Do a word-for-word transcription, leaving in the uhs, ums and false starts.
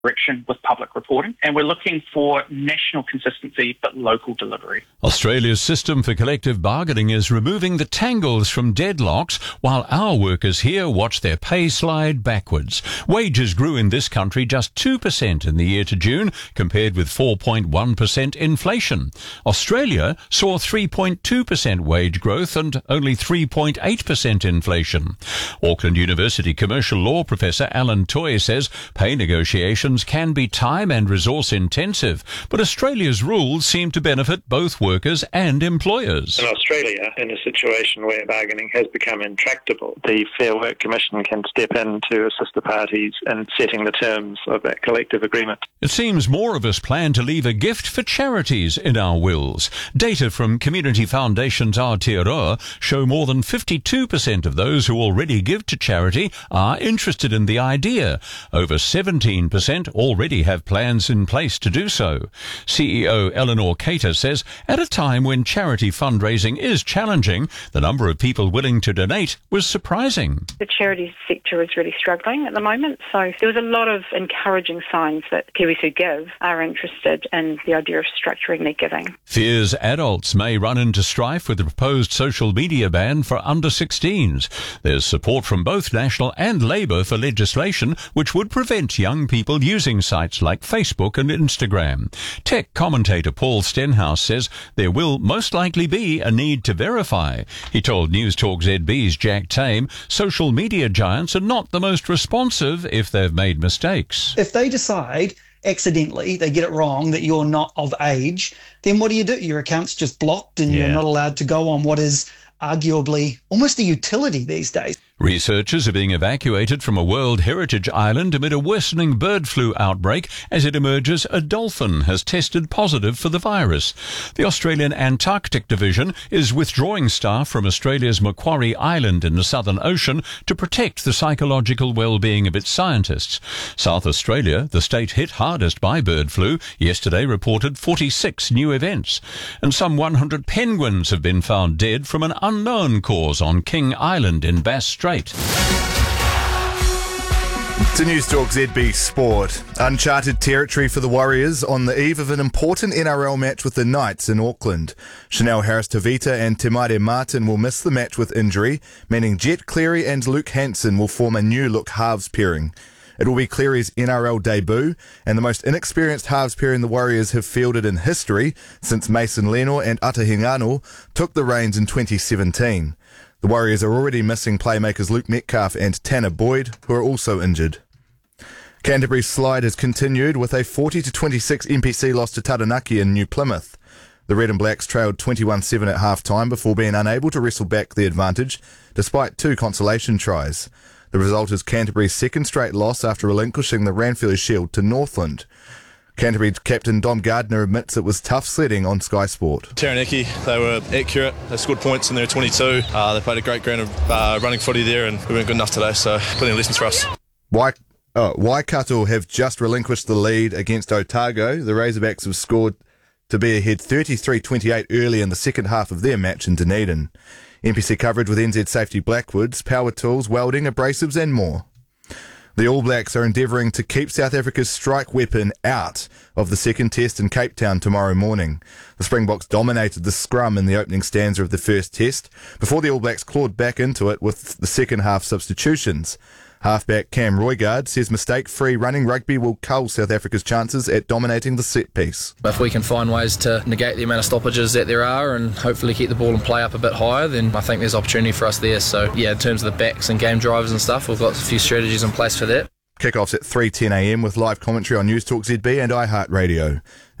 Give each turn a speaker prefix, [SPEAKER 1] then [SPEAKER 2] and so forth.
[SPEAKER 1] direction with public reporting, and we're looking for national consistency but local delivery.
[SPEAKER 2] Australia's system for collective bargaining is removing the tangles from deadlocks, while our workers here watch their pay slide backwards. Wages grew in this country just two percent in the year to June, compared with four point one percent inflation. Australia saw three point two percent wage growth and only three point eight percent inflation. Auckland University commercial law professor Alan Toy says pay negotiations can be time and resource intensive, but Australia's rules seem to benefit both workers and employers.
[SPEAKER 3] In Australia, in a situation where bargaining has become intractable, the Fair Work Commission can step in to assist the parties in setting the terms of that collective agreement.
[SPEAKER 2] It seems more of us plan to leave a gift for charities in our wills. Data from Community Foundation's Aotearoa show more than fifty-two percent of those who already give to charity are interested in the idea. Over seventeen percent already have plans in place to do so. C E O Eleanor Cater says at a time when charity fundraising is challenging, the number of people willing to donate was surprising.
[SPEAKER 4] The charity sector is really struggling at the moment, so there was a lot of encouraging signs that Kiwis who give are interested in the idea of structuring their giving.
[SPEAKER 2] Fears adults may run into strife with the proposed social media ban for under sixteens. There's support from both National and Labour for legislation which would prevent young people using sites like Facebook and Instagram. Tech commentator Paul Stenhouse says there will most likely be a need to verify. He told News Talk Z B's Jack Tame social media giants are not the most responsive if they've made mistakes.
[SPEAKER 5] If they decide accidentally they get it wrong that you're not of age, then what do you do? Your account's just blocked and yeah. you're not allowed to go on what is arguably almost a utility these days.
[SPEAKER 2] Researchers are being evacuated from a World Heritage Island amid a worsening bird flu outbreak. As it emerges, a dolphin has tested positive for the virus. The Australian Antarctic Division is withdrawing staff from Australia's Macquarie Island in the Southern Ocean to protect the psychological well-being of its scientists. South Australia, the state hit hardest by bird flu, yesterday reported forty-six new events. And some one hundred penguins have been found dead from an unknown cause on King Island in Bass Strait.
[SPEAKER 6] To News Talk Z B Sport. Uncharted territory for the Warriors on the eve of an important N R L match with the Knights in Auckland. Chanel Harris-Tavita and Te Maire Martin will miss the match with injury, meaning Jet Cleary and Luke Hanson will form a new-look halves pairing. It will be Cleary's N R L debut and the most inexperienced halves pairing the Warriors have fielded in history since Mason Lenore and Ata Hingano took the reins in twenty seventeen. The Warriors are already missing playmakers Luke Metcalf and Tanner Boyd, who are also injured. Canterbury's slide has continued with a forty to twenty-six N P C loss to Taranaki in New Plymouth. The Red and Blacks trailed twenty-one seven at half-time before being unable to wrestle back the advantage, despite two consolation tries. The result is Canterbury's second straight loss after relinquishing the Ranfurly Shield to Northland. Canterbury captain Dom Gardner admits it was tough sledding on Sky Sport.
[SPEAKER 7] Taranaki, they were accurate, they scored points in their twenty-two, uh, they played a great ground of uh, running footy there and we weren't good enough today, so plenty of lessons for us.
[SPEAKER 6] Why? Oh, Waikato have just relinquished the lead against Otago. The Razorbacks have scored to be ahead thirty-three twenty-eight early in the second half of their match in Dunedin. N P C coverage with N Z Safety Blackwoods, power tools, welding, abrasives and more. The All Blacks are endeavouring to keep South Africa's strike weapon out of the second test in Cape Town tomorrow morning. The Springboks dominated the scrum in the opening stanza of the first test before the All Blacks clawed back into it with the second half substitutions. Halfback Cam Roigard says mistake-free running rugby will cull South Africa's chances at dominating the set piece.
[SPEAKER 8] If we can find ways to negate the amount of stoppages that there are and hopefully keep the ball and play up a bit higher, then I think there's opportunity for us there. So yeah, in terms of the backs and game drivers and stuff, we've got a few strategies in place for that.
[SPEAKER 6] Kick-offs at three ten a m with live commentary on News Talk Z B and iHeartRadio.